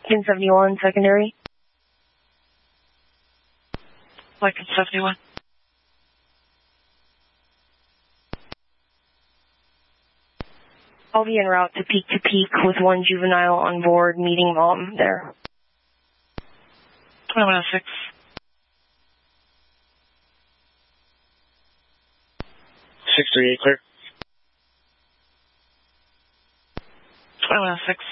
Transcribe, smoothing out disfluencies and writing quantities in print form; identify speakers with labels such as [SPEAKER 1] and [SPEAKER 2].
[SPEAKER 1] Lincoln 71, secondary.
[SPEAKER 2] Lincoln 71.
[SPEAKER 1] I'll be en route to Peak with one juvenile on board, meeting mom there.
[SPEAKER 2] 2106.
[SPEAKER 3] 638, clear.
[SPEAKER 2] 2106.